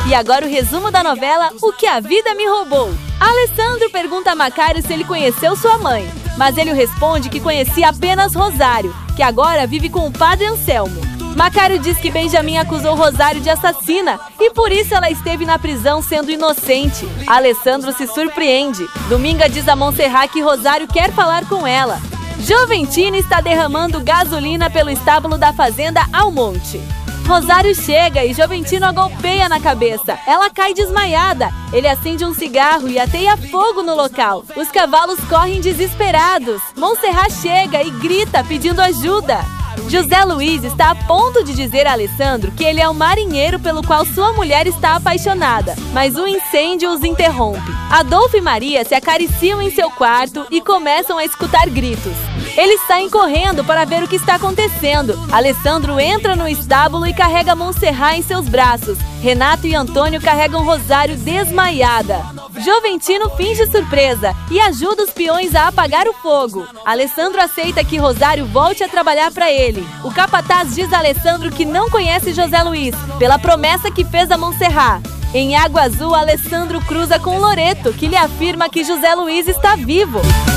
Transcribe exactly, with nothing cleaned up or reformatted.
E agora o resumo da novela O que a Vida Me Roubou. Alessandro pergunta a Macário se ele conheceu sua mãe, mas ele responde que conhecia apenas Rosário, que agora vive com o padre Anselmo. Macário diz que Benjamin acusou Rosário de assassina e por isso ela esteve na prisão sendo inocente. Alessandro se surpreende. Dominga diz a Montserrat que Rosário quer falar com ela. Joventino está derramando gasolina pelo estábulo da fazenda Almonte. Rosário chega e Joventino a golpeia na cabeça. Ela cai desmaiada. Ele acende um cigarro e ateia fogo no local. Os cavalos correm desesperados. Montserrat chega e grita pedindo ajuda. José Luiz está a ponto de dizer a Alessandro que ele é o marinheiro pelo qual sua mulher está apaixonada, mas um incêndio os interrompe. Adolfo e Maria se acariciam em seu quarto e começam a escutar gritos. Eles saem correndo para ver o que está acontecendo. Alessandro entra no estábulo e carrega Montserrat em seus braços. Renato e Antônio carregam Rosário desmaiada. Joventino finge surpresa e ajuda os peões a apagar o fogo. Alessandro aceita que Rosário volte a trabalhar para ele. O capataz diz a Alessandro que não conhece José Luiz, pela promessa que fez a Montserrat. Em Água Azul, Alessandro cruza com Loreto, que lhe afirma que José Luiz está vivo.